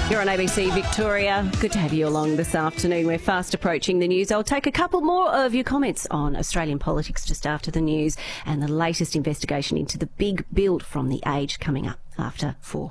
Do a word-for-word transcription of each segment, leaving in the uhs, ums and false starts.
You're on A B C Victoria. Good to have you along this afternoon. We're fast approaching the news. I'll take a couple more of your comments on Australian politics just after the news and the latest investigation into the big build from The Age coming up after four.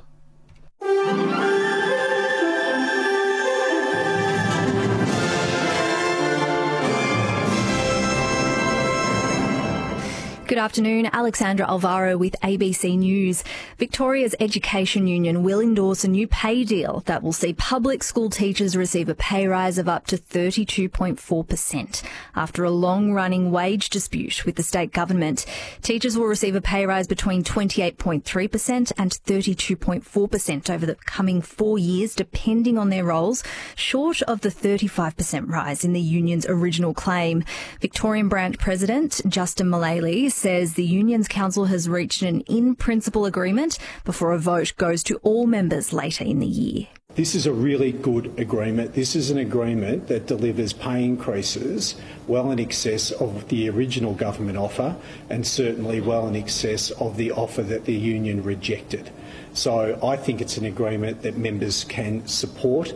Good afternoon, Alexandra Alvaro with A B C News. Victoria's Education Union will endorse a new pay deal that will see public school teachers receive a pay rise of up to thirty-two point four percent. After a long-running wage dispute with the state government, teachers will receive a pay rise between twenty-eight point three percent and thirty-two point four percent over the coming four years, depending on their roles, short of the thirty-five percent rise in the union's original claim. Victorian Branch President Justin Mullally says the union's council has reached an in-principle agreement before a vote goes to all members later in the year. This is a really good agreement. This is an agreement that delivers pay increases well in excess of the original government offer and certainly well in excess of the offer that the union rejected. So I think it's an agreement that members can support.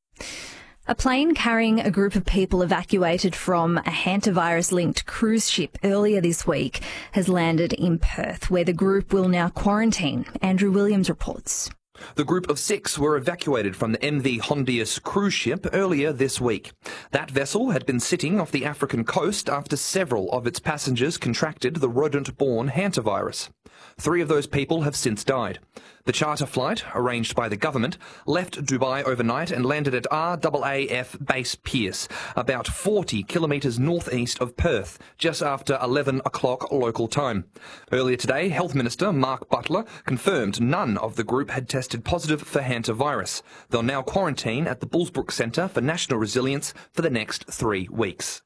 A plane carrying a group of people evacuated from a hantavirus-linked cruise ship earlier this week has landed in Perth, where the group will now quarantine. Andrew Williams reports. The group of six were evacuated from the M V Hondius cruise ship earlier this week. That vessel had been sitting off the African coast after several of its passengers contracted the rodent-borne hantavirus. Three of those people have since died. The charter flight, arranged by the government, left Dubai overnight and landed at R A A F Base Pearce, about forty kilometres northeast of Perth, just after eleven o'clock local time. Earlier today, Health Minister Mark Butler confirmed none of the group had tested positive for hantavirus. They'll now quarantine at the Bullsbrook Centre for National Resilience for the next three weeks.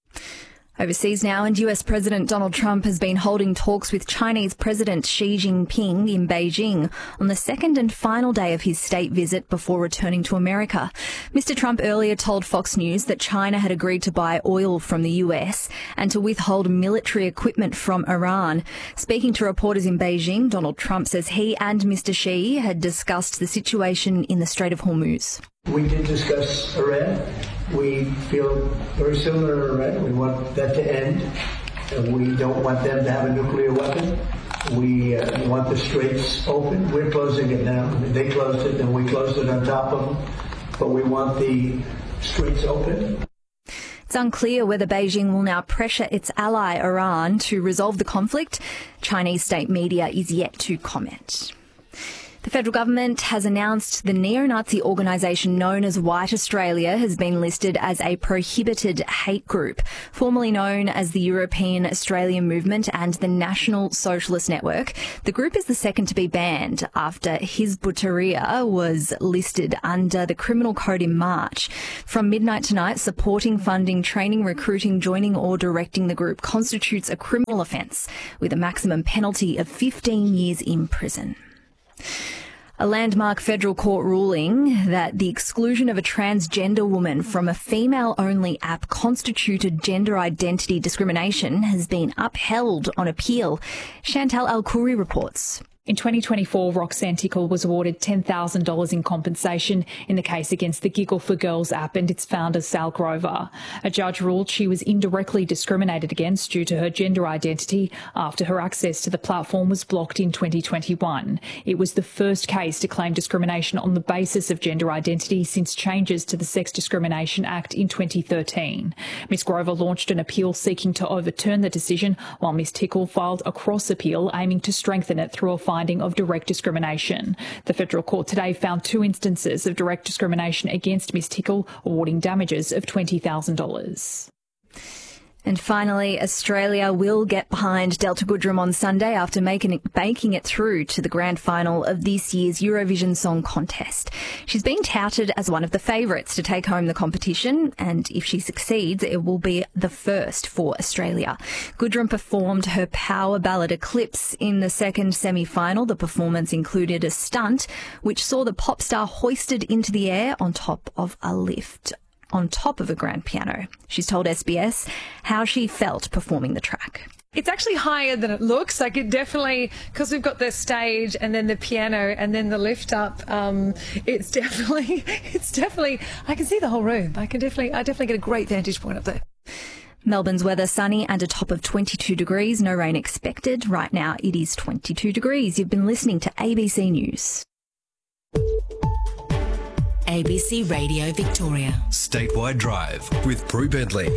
Overseas now, and U S President Donald Trump has been holding talks with Chinese President Xi Jinping in Beijing on the second and final day of his state visit before returning to America. Mister Trump earlier told Fox News that China had agreed to buy oil from the U S and to withhold military equipment from Iran. Speaking to reporters in Beijing, Donald Trump says he and Mister Xi had discussed the situation in the Strait of Hormuz. We did discuss Iran. We feel very similar to Iran. We want that to end. We don't want them to have a nuclear weapon. We uh, want the straits open. We're closing it now. They closed it, and we closed it on top of them. But we want the straits open. It's unclear whether Beijing will now pressure its ally Iran to resolve the conflict. Chinese state media is yet to comment. The federal government has announced the neo-Nazi organisation known as White Australia has been listed as a prohibited hate group. Formerly known as the European Australian Movement and the National Socialist Network, the group is the second to be banned after Hizb ut-Tahrir was listed under the Criminal Code in March. From midnight tonight, supporting, funding, training, recruiting, joining or directing the group constitutes a criminal offence with a maximum penalty of fifteen years in prison. A landmark federal court ruling that the exclusion of a transgender woman from a female-only app constituted gender identity discrimination has been upheld on appeal. Chantal Al-Khoury reports. In twenty twenty-four, Roxanne Tickle was awarded ten thousand dollars in compensation in the case against the Giggle for Girls app and its founder, Sal Grover. A judge ruled she was indirectly discriminated against due to her gender identity after her access to the platform was blocked in twenty twenty-one. It was the first case to claim discrimination on the basis of gender identity since changes to the Sex Discrimination Act in twenty thirteen. Miss Grover launched an appeal seeking to overturn the decision, while Miss Tickle filed a cross-appeal aiming to strengthen it through a finding of direct discrimination. The federal court today found two instances of direct discrimination against Miss Tickle, awarding damages of twenty thousand dollars. And finally, Australia will get behind Delta Goodrem on Sunday after making it, making it through to the grand final of this year's Eurovision Song Contest. She's been touted as one of the favourites to take home the competition, and if she succeeds, it will be the first for Australia. Goodrem performed her power ballad Eclipse in the second semi-final. The performance included a stunt which saw the pop star hoisted into the air on top of a lift. on top of a grand piano. She's told S B S how she felt performing the track. It's actually higher than it looks. Like it definitely, because we've got the stage and then the piano and then the lift up. Um, it's definitely, it's definitely. I can see the whole room. I can definitely, I definitely get a great vantage point up there. Melbourne's weather sunny and a top of twenty-two degrees. No rain expected. Right now it is twenty-two degrees. You've been listening to A B C News. A B C Radio Victoria. Statewide Drive with Prue Bentley.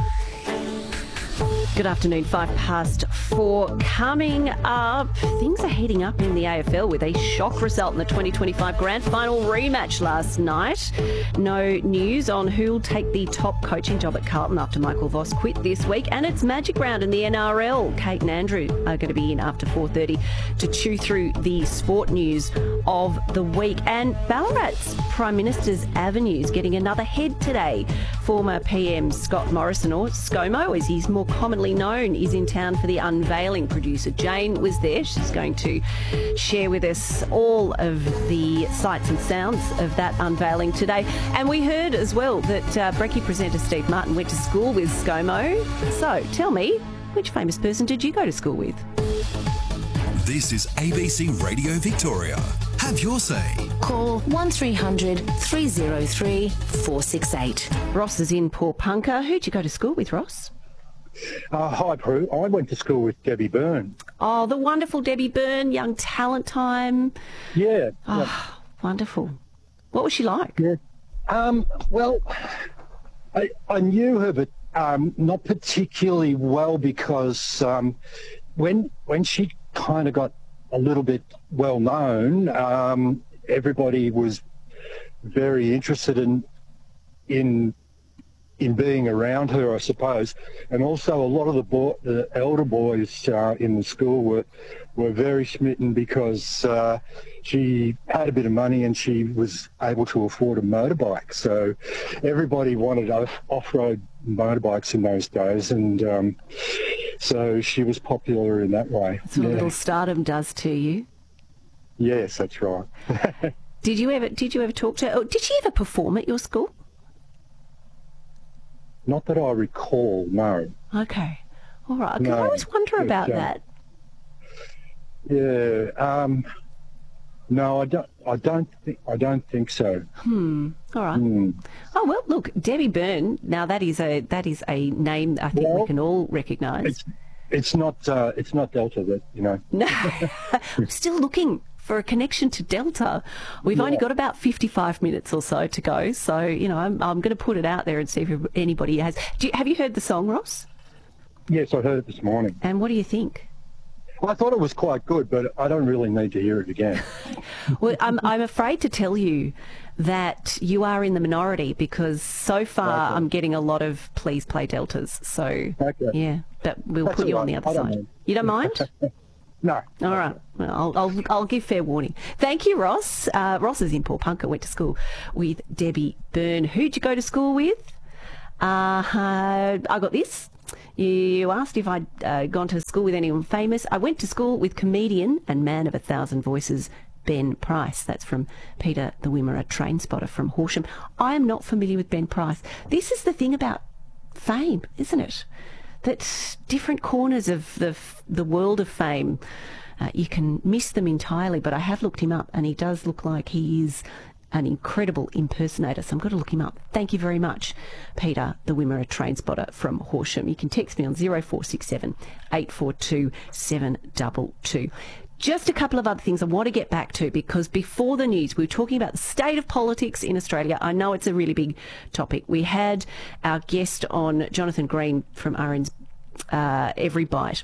Good afternoon, five past four. Coming up, things are heating up in the A F L with a shock result in the twenty twenty-five Grand Final rematch last night. No news on who'll take the top coaching job at Carlton after Michael Voss quit this week. And it's Magic Round in the N R L. Kate and Andrew are going to be in after four thirty to chew through the sport news of the week. And Ballarat's Prime Minister's Avenues getting another head today. Former P M Scott Morrison, or ScoMo as he's more commonly known, is in town for the unveiling. Producer Jane was there. She's going to share with us all of the sights and sounds of that unveiling today. And we heard as well that uh, Brekkie presenter Steve Martin went to school with ScoMo. So tell me, which famous person did you go to school with? This is A B C Radio Victoria. Have your say. Call one three hundred three oh three four six eight. Ross is in Pawnpunka. Who'd you go to school with, Ross? Uh, hi, Prue. I went to school with Debbie Byrne. Oh, the wonderful Debbie Byrne, Young Talent Time. Yeah. Oh, yeah. Wonderful. What was she like? Yeah. Um, well, I, I knew her, but um, not particularly well because um, when when she kind of got a little bit well known, um, everybody was very interested in in. in being around her, I suppose. And also a lot of the, boy, the elder boys uh, in the school were were very smitten because uh, she had a bit of money and she was able to afford a motorbike. So everybody wanted off- off-road motorbikes in those days, and um, so she was popular in that way. That's what yeah. a little stardom does to you. Yes, that's right. Did you ever did you ever talk to her? Oh, did she ever perform at your school? Not that I recall, no. Okay. All right. Because No, I always wonder but, about um, that. Yeah. Um, no, I don't. I don't think. I don't think so. Hmm. All right. Hmm. Oh well, look, Debbie Byrne. Now that is a that is a name I think Well, we can all recognise. It's it's not uh, it's not Delta that you know. No, I'm still looking for a connection to Delta. We've Yeah. only got about fifty-five minutes or so to go. So you know, I'm I'm going to put it out there and see if anybody has. Do you, have you heard the song, Ross? Yes, I heard it this morning. And what do you think? Well, I thought it was quite good, but I don't really need to hear it again. Well, I'm, I'm afraid to tell you that you are in the minority because so far Okay. I'm getting a lot of please play Deltas. So, Okay. yeah, but we'll That's put you all on the right. other I don't side. mind. You don't mind? No. All right. Well, I'll, I'll, I'll give fair warning. Thank you, Ross. Uh, Ross is in Pawnpunka, went to school with Debbie Byrne. Who'd you go to school with? Uh, I got this. You asked if I'd uh, gone to school with anyone famous. I went to school with comedian and man of a thousand voices, Ben Price. That's from Peter the Wimmera, train spotter from Horsham. I am not familiar with Ben Price. This is the thing about fame, isn't it? That different corners of the the world of fame, uh, you can miss them entirely. But I have looked him up, and he does look like he is an incredible impersonator. So I'm going to look him up. Thank you very much, Peter the Wimmera, train spotter from Horsham. You can text me on zero four six seven eight four two seven two two. Just a couple of other things I want to get back to, because before the news, we were talking about the state of politics in Australia. I know it's a really big topic. We had our guest on, Jonathan Green from R N's uh, Every Bite.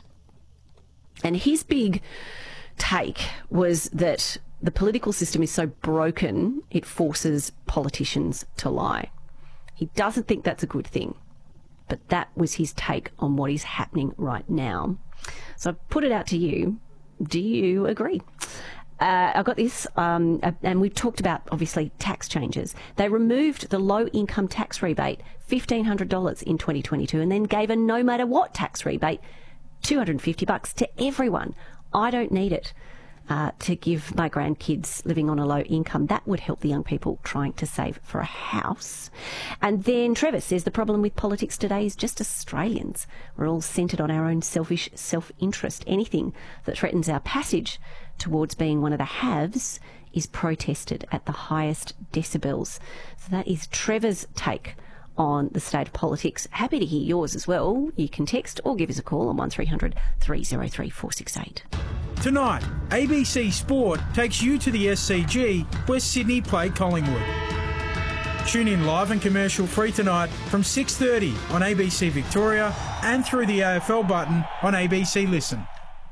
And his big take was that the political system is so broken, it forces politicians to lie. He doesn't think that's a good thing. But that was his take on what is happening right now. So I've put it out to you. Do you agree? Uh, I got this, um, and we've talked about, obviously, tax changes. They removed the low-income tax rebate, fifteen hundred dollars in twenty twenty-two, and then gave a no-matter-what tax rebate, two hundred fifty bucks to everyone. I don't need it. uh, to give my grandkids living on a low income. That would help the young people trying to save for a house. And then Trevor says the problem with politics today is just Australians. We're all centred on our own selfish self-interest. Anything that threatens our passage towards being one of the haves is protested at the highest decibels. So that is Trevor's take on the state of politics. Happy to hear yours as well. You can text or give us a call on one three hundred three oh three four six eight. Tonight, A B C Sport takes you to the S C G where Sydney play Collingwood. Tune in live and commercial free tonight from six thirty on A B C Victoria and through the A F L button on A B C Listen.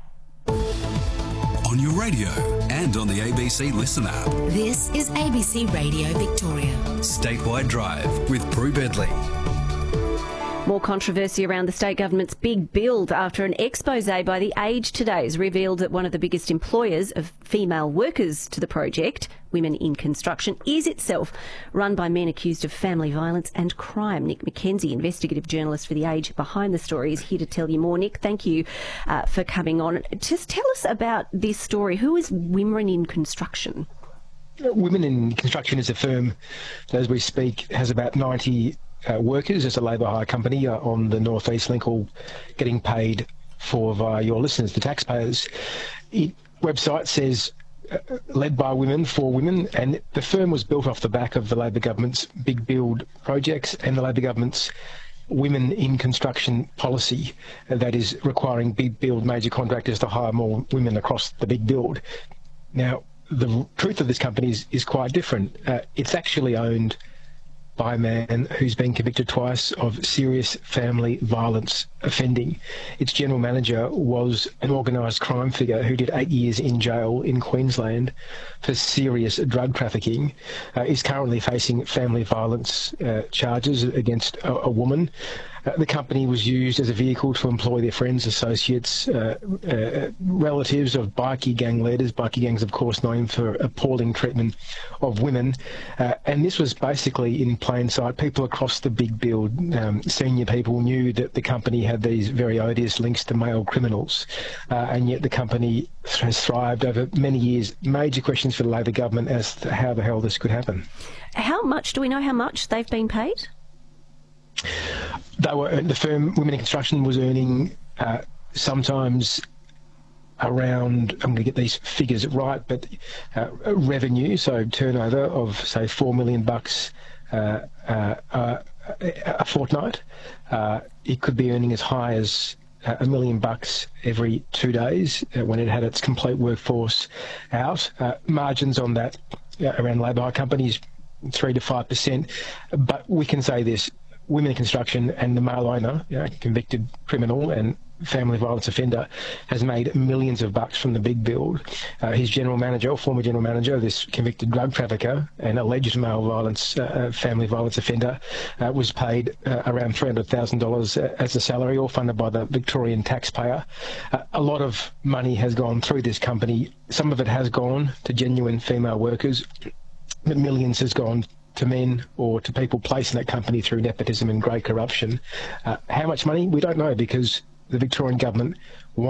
On your radio and on the A B C Listen app. This is A B C Radio Victoria. Statewide Drive with Prue Bedley. More controversy around the state government's big build after an expose by The Age today has revealed that one of the biggest employers of female workers to the project, Women in Construction, is itself run by men accused of family violence and crime. Nick McKenzie, investigative journalist for The Age behind the story, is here to tell you more. Nick, thank you uh, for coming on. Just tell us about this story. Who is Women in Construction? Women in Construction is a firm that, as we speak, has about ninety uh, workers. It's a labour hire company uh, on the North East Link, all getting paid for via your listeners, the taxpayers. It website says uh, led by women, for women, and the firm was built off the back of the Labor government's Big Build projects and the Labor government's Women in Construction policy uh, that is requiring Big Build major contractors to hire more women across the Big Build. Now, the truth of this company is, is quite different. Uh, it's actually owned by a man who's been convicted twice of serious family violence offending. Its general manager was an organised crime figure who did eight years in jail in Queensland for serious drug trafficking. Uh, is currently facing family violence uh, charges against a, a woman. Uh, the company was used as a vehicle to employ their friends, associates, uh, uh, relatives of bikie gang leaders. Bikie gangs, of course, known for appalling treatment of women. Uh, and this was basically in plain sight. People across the Big Build, um, senior people, knew that the company had these very odious links to male criminals. Uh, and yet the company has thrived over many years. Major questions for the Labor government as to how the hell this could happen. How much, do we know how much they've been paid? They were, the firm Women in Construction was earning uh, sometimes around, I'm going to get these figures right, but uh, revenue, so turnover of say four million bucks uh, uh, uh, a fortnight. Uh, it could be earning as high as uh, a million bucks every two days uh, when it had its complete workforce out. Uh, margins on that uh, around labour hire companies three to five percent, but we can say this. Women in Construction and the male owner, you know, convicted criminal and family violence offender, has made millions of bucks from the Big Build. Uh, his general manager, or former general manager, this convicted drug trafficker and alleged male violence, uh, family violence offender, uh, was paid uh, around three hundred thousand dollars as a salary, all funded by the Victorian taxpayer. Uh, a lot of money has gone through this company. Some of it has gone to genuine female workers, but millions has gone to men or to people placed in that company through nepotism and grey corruption. Uh, how much money? We don't know, because the Victorian government